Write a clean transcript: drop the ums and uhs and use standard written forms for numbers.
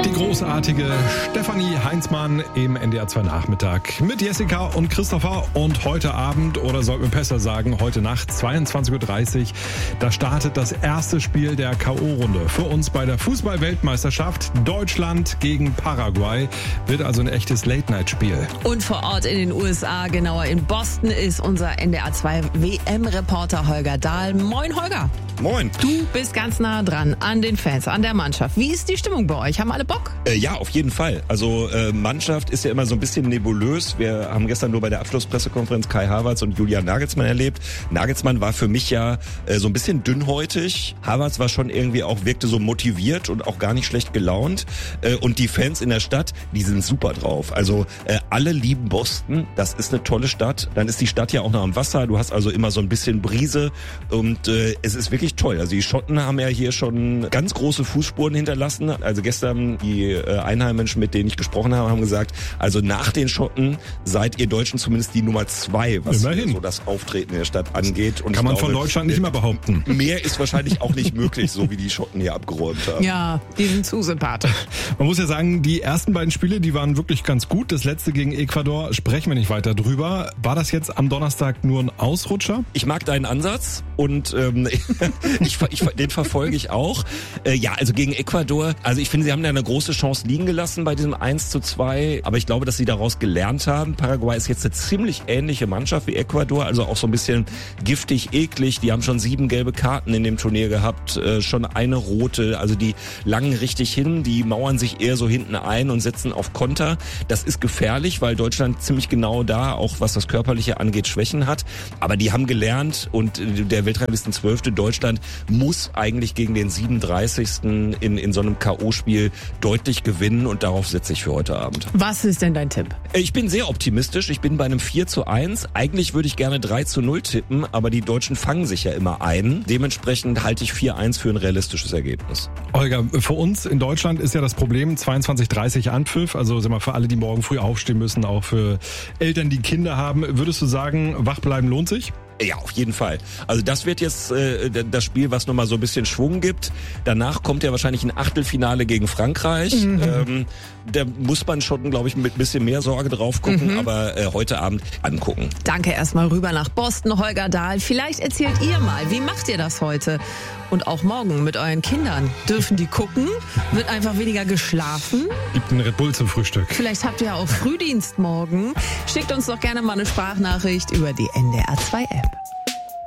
Die großartige Stefanie Heinzmann im NDR 2 Nachmittag mit Jessica und Christopher. Und heute Abend, oder sollten wir besser sagen, heute Nacht, 22.30 Uhr, da startet das erste Spiel der K.O.-Runde. Für uns bei der Fußball-Weltmeisterschaft Deutschland gegen Paraguay. Wird also ein echtes Late-Night-Spiel. Und vor Ort in den USA, genauer in Boston, ist unser NDR 2 WM-Reporter Holger Dahl. Moin, Holger. Moin. Du bist ganz nah dran an den Fans, an der Mannschaft. Wie ist die Stimmung bei euch? Haben alle Bock? Ja, auf jeden Fall. Also Mannschaft ist ja immer so ein bisschen nebulös. Wir haben gestern nur bei der Abschlusspressekonferenz Kai Havertz und Julian Nagelsmann erlebt. Nagelsmann war für mich ja so ein bisschen dünnhäutig. Havertz war schon irgendwie auch, wirkte so motiviert und auch gar nicht schlecht gelaunt. Und die Fans in der Stadt, die sind super drauf. Also alle lieben Boston. Das ist eine tolle Stadt. Dann ist die Stadt ja auch noch am Wasser. Du hast also immer so ein bisschen Brise. Und es ist wirklich toll. Also die Schotten haben ja hier schon ganz große Fußspuren hinterlassen. Also gestern die Einheimischen, mit denen ich gesprochen habe, haben gesagt, also nach den Schotten seid ihr Deutschen zumindest die Nummer 2, was so das Auftreten in der Stadt angeht. Und kann man von Deutschland nicht mehr behaupten. Mehr ist wahrscheinlich auch nicht möglich, so wie die Schotten hier abgeräumt haben. Ja, die sind zu sympathisch. Man muss ja sagen, die ersten beiden Spiele, die waren wirklich ganz gut. Das letzte gegen Ecuador sprechen wir nicht weiter drüber. War das jetzt am Donnerstag nur ein Ausrutscher? Ich mag deinen Ansatz und den verfolge ich auch. Ja, also gegen Ecuador, also ich finde, sie haben da eine große Chance liegen gelassen bei diesem 1:2, aber ich glaube, dass sie daraus gelernt haben. Paraguay ist jetzt eine ziemlich ähnliche Mannschaft wie Ecuador, also auch so ein bisschen giftig, eklig. Die haben schon 7 gelbe Karten in dem Turnier gehabt, schon eine rote, also die langen richtig hin, die mauern sich eher so hinten ein und setzen auf Konter. Das ist gefährlich, weil Deutschland ziemlich genau da, auch was das Körperliche angeht, Schwächen hat. Aber die haben gelernt und der Weltranglisten 12. Deutschland muss eigentlich gegen den 37. in so einem K.O.-Spiel deutlich gewinnen und darauf setze ich für heute Abend. Was ist denn dein Tipp? Ich bin sehr optimistisch. Ich bin bei einem 4:1. Eigentlich würde ich gerne 3:0 tippen, aber die Deutschen fangen sich ja immer ein. Dementsprechend halte ich 4:1 für ein realistisches Ergebnis. Olga, für uns in Deutschland ist ja das Problem 22:30 Anpfiff. Also sind wir für alle, die morgen früh aufstehen müssen, auch für Eltern, die Kinder haben. Würdest du sagen, wach bleiben lohnt sich? Ja, auf jeden Fall. Also das wird jetzt das Spiel, was nochmal so ein bisschen Schwung gibt. Danach kommt ja wahrscheinlich ein Achtelfinale gegen Frankreich. Da muss man schon, glaube ich, mit ein bisschen mehr Sorge drauf gucken, aber heute Abend angucken. Danke erstmal rüber nach Boston, Holger Dahl. Vielleicht erzählt ihr mal, wie macht ihr das heute? Und auch morgen mit euren Kindern. Dürfen die gucken? Wird einfach weniger geschlafen? Gibt einen Red Bull zum Frühstück. Vielleicht habt ihr auch Frühdienst morgen. Schickt uns doch gerne mal eine Sprachnachricht über die NDR 2 App.